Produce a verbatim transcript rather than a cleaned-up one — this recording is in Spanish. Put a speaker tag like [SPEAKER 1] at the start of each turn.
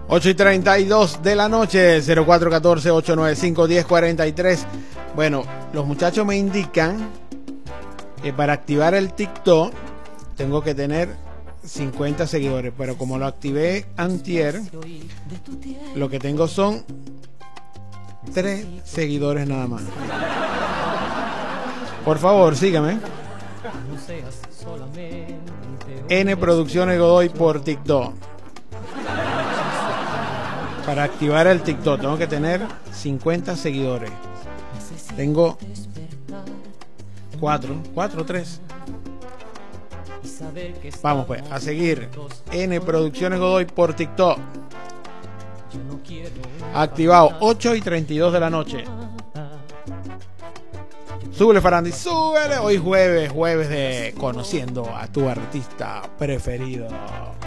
[SPEAKER 1] ocho y treinta y dos de la noche, cero cuatro uno cuatro, ocho nueve cinco, uno cero cuatro tres. Bueno, los muchachos me indican que para activar el TikTok tengo que tener cincuenta seguidores, pero como lo activé antier, lo que tengo son tres seguidores nada más. Por favor, sígame. N Producciones Godoy por TikTok. Para activar el TikTok tengo que tener cincuenta seguidores. Tengo cuatro, cuatro, tres. Vamos pues, a seguir. N Producciones Godoy por TikTok. Activado, ocho y treinta y dos de la noche. Súbele, Farandi, súbele. Hoy jueves, jueves de Conociendo a tu artista preferido.